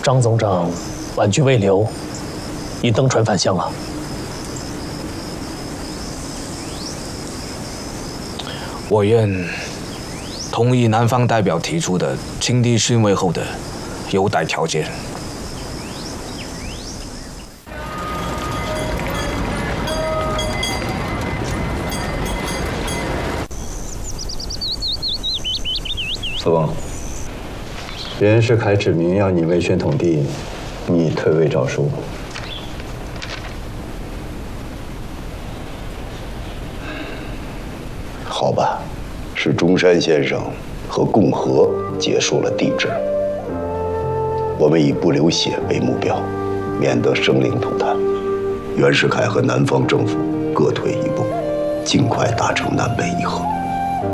张总长婉拒未留，已登船返乡了。 我愿同意南方代表提出的清帝逊位后的优待条件。 子翁，袁世凯指明要你威宣统帝，你退位诏书。 好吧，是中山先生和共和结束了帝制。我们以不流血为目标，免得生灵涂炭。袁世凯和南方政府各退一步，尽快达成南北议和。